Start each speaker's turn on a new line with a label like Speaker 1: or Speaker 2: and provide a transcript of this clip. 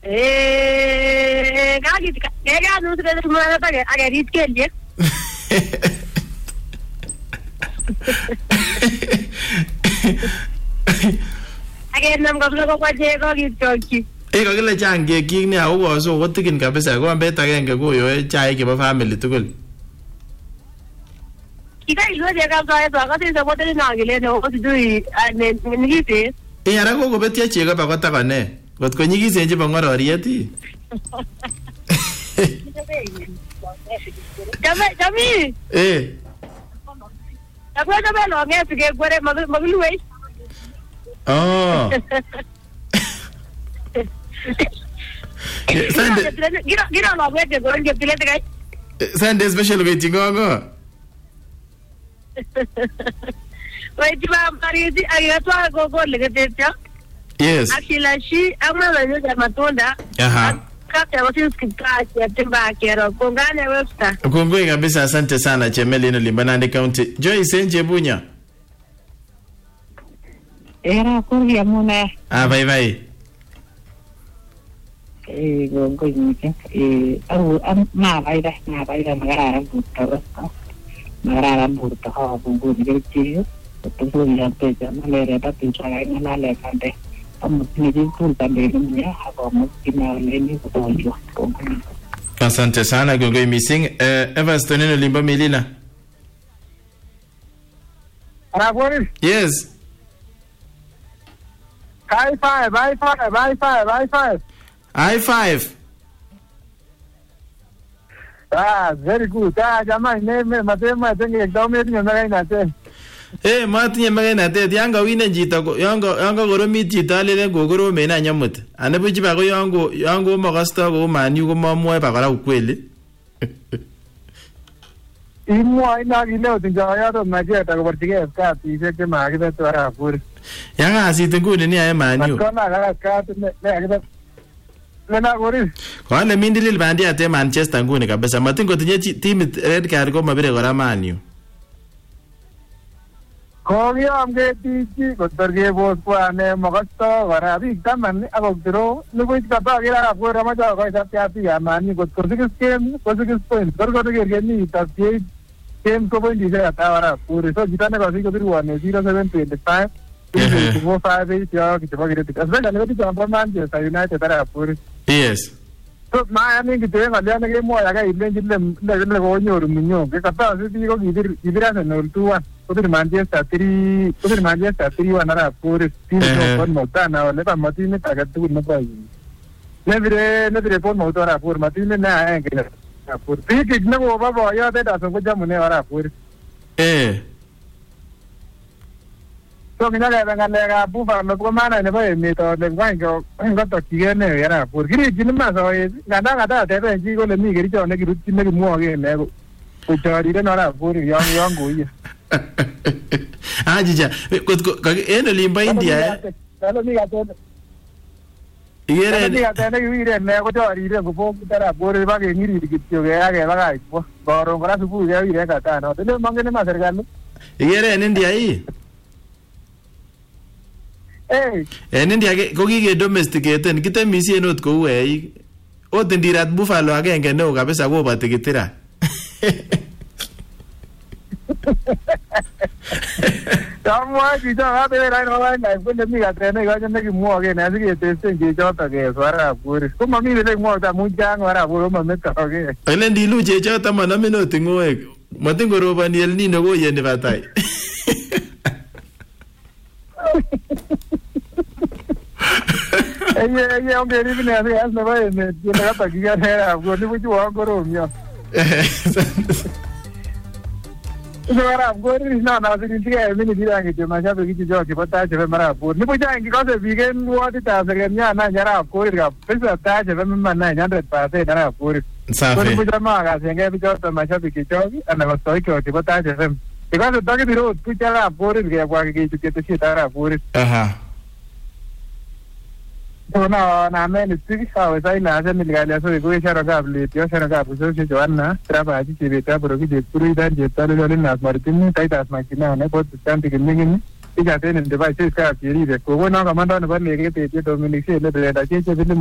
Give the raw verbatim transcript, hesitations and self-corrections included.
Speaker 1: Eh, kaki kaya nusu kaya tumana tage agarit keliek. Again nam kabla ko kwa jego kitokyi.
Speaker 2: Eh kakile chang kekik nia uko so kotikin kabisa ko ambet agenge koyoe chaik chebo family tugul.
Speaker 1: Kika ilo je kabla eso akati sabote na ngile no osijui ne ngite.
Speaker 2: Eh ara ko kobetia chego ba kota kone. Kot ko nyigisen che bangororiet ii.
Speaker 1: Jame jami.
Speaker 2: Eh.
Speaker 1: Akwa jabe lo ngesi ke kwere magluwe.
Speaker 2: Oh. Sunday.
Speaker 1: Gira gira lo kwete ko nge pilete kai.
Speaker 2: Sunday special ke chingongo.
Speaker 1: Wai tiba maridi ayatwa go go legetecha.
Speaker 2: Yes.
Speaker 1: Akila shi amna banyo ya matunda.
Speaker 2: Aha.
Speaker 1: Kaka wasi skikachi ya timba kero kongane webster.
Speaker 2: Kongoi kabisa, asante sana Chemelino Limbanande County. Joyce Enje Bunya.
Speaker 3: Era kurgi amuna.
Speaker 2: Ah bye bye.
Speaker 3: Eh kongoi mike. Eh au am ma bye da, ma bye da magara butta. Magara butta ha kongoi mike. Tunggu ya peja malere ta pinchara ina le kande.
Speaker 2: Asante sana Gongoi Missing. Uh, Everston ino limba milina.
Speaker 4: Ragori?
Speaker 2: Yes.
Speaker 4: High five, high five, high five, high five.
Speaker 2: High five.
Speaker 4: Ah, very good. Ah, jamani, neme matema tenge ekdome tinyo mega inate.
Speaker 2: Eh, matinye makenatet yanga winen chito yanga yanga koromit chito alelen kokoromen any amut. Anabuchi ba ko yango yango makasto ko manyu ko mamwoe ba kora ukweli.
Speaker 4: Imwa ina gile utinjaya to majeta ko bartige ska tise ke magide to ara pur.
Speaker 2: Yanga asit nguni ni aye manyu.
Speaker 4: Kona gara ska ne ne agide. Lena gori.
Speaker 2: Ko ale mindilil bandi ate Manchester nguni kabisa. Matin kotinye team red card ko mabire kora manyu.
Speaker 4: Kogi amge tiji kotorge bos puane magasto garabi taman agogdro nubuj kata gira apura maja ko satya pi amani ko torge skem ko torge point torge torge ni tapye skem ko point ise atawara pure so jitane ko siko birwane zero seven two five two four five eight ya kitaba gire tik asba ne ko jampa Manchester United ara pure.
Speaker 2: Yes.
Speaker 4: So ma ani kite ngale ne mo ya ga ile jille le le ko nyoru minyo ke kata si ko gidir gidira ne two one Kudir Manchester three, Kudir Manchester three one ara pure team no kon mota na le pa mati ne tagat tu na pai. Ne vire ne vire pon mota ara pure mati ne na ai ke ara pure. Ti ki ne ko ba ba ya de da so ko jamu ne ara pure.
Speaker 2: Eh.
Speaker 4: So kina ga ga le ga bu fa me ko mana ne ba me to le ga ko ga to ki ne ara pure. Kiri jin ma so ye ga da ga da de be ji ko le mi giri jo ne ki ruti ne ki mo ge ne ko. Ko jari de na ara pure yang yang go ye.
Speaker 2: Ah jija kot ko eno limba India eh
Speaker 4: Kalau ni kata
Speaker 2: Igere
Speaker 4: ni kata ni wire ne ko jari de ko po tara bore ba ke ngiri dikityo ge age ba ga po borong kora subu ge wire kata no tele mangene ma serikali
Speaker 2: Igere en India hii
Speaker 4: Eh
Speaker 2: en India ko kike domesticated kitemisien ot kou eik ot ndirat buffalo agenge neo kabisa kobati kitira
Speaker 4: Tamwa ki ja ate ra no ba na ko ni ga tene ga ne ki mo ge na si te se ge jo ta ge swara puri ko mami le mo ta mu jang wara puri mo me ka ge
Speaker 2: ele ndilu che cho ta mana minut ngoe matin ko robani el nino go yende batai
Speaker 4: Eye eye on ge ri ne ase as na ba ne ki na ta ki ga ne ra ko ni bu ju wa ko ro myo Mara gori na na sini tiga mini tiga ngi jema shabe ki jo ki pata che mara pur ni puja ngi ko se bigen wati ta se nya na nyara ko ri ga pesa ta che me ma na nya pa se na pur
Speaker 2: safi
Speaker 4: ko puja ma ga se ngi bi jo ta ma shabe ki jo ana ba stoi ko ki pata che me ki ko se ta ki ro puja la pur ri ga kwa ki ki te che ta ra pur
Speaker 2: aha
Speaker 4: Bona na me ni tigi sawe sai na se mi ga le so ko shara ga bli tio shara ga bu so che joanna traba ji che beta pro ki de puri dan je ta le le na martin tai ta ma ki na ne pot tanti ki ngi ni ja te ne de vai se ka ki ri de ko na ga manda ne ba le ke te dominic se le de da che che